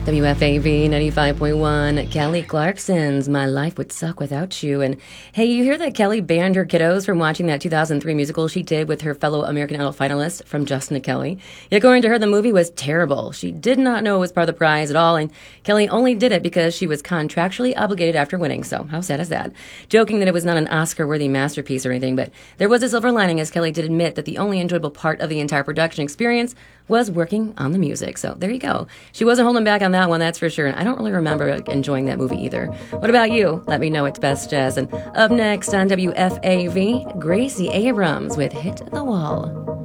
WFAV 95.1, Kelly Clarkson's My Life Would Suck Without You. And hey, you hear that Kelly banned her kiddos from watching that 2003 musical she did with her fellow American Idol finalist from Justin to Kelly? Yet according to her, the movie was terrible. She did not know it was part of the prize at all, and Kelly only did it because she was contractually obligated after winning. So how sad is that? Joking that it was not an Oscar-worthy masterpiece or anything, but there was a silver lining as Kelly did admit that the only enjoyable part of the entire production experience was working on the music. So there you go. She wasn't holding back on that one, that's for sure. And I don't really remember enjoying that movie either. What about you? Let me know. It's Best Jazz. And up next on WFAV, Gracie Abrams with Hit the Wall.